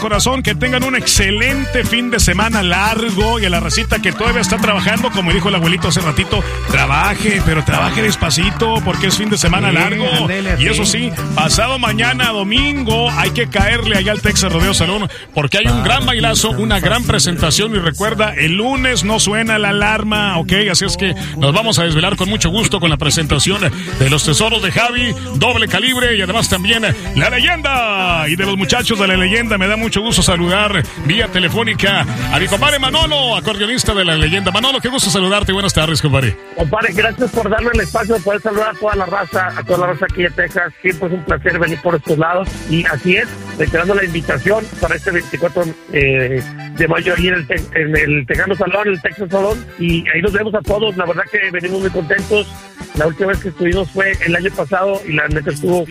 corazón, que tengan un excelente fin de semana largo. Y a la racita que todavía está trabajando, como dijo el abuelito hace ratito, trabaje, pero trabaje despacito porque es fin de semana largo. Y eso sí, pasado mañana, domingo, hay que caerle allá al Texas Rodeo Salón porque hay un gran bailazo, una gran presentación. Y recuerda, el lunes no suena la alarma, ¿ok? Así es que nos vamos a desvelar con mucho gusto con la presentación de los tesoros de Javi, doble calibre, y además también la leyenda. Y de los muchachos de la leyenda, me da mucho gusto saludar vía telefónica a mi compadre Manolo, acordeonista de la leyenda. Manolo, qué gusto saludarte. Buenas tardes, compadre. Compadre, gracias por darme el espacio de poder saludar a toda la raza aquí de Texas. Siempre es un placer venir por estos lados. Y así es, reiterando la invitación para este 24 de mayo ahí en el Tejano Salón, el Texas Salón. Y ahí nos vemos a todos. La verdad que venimos muy contentos. La última vez que estuvimos fue el año pasado y la neta estuvo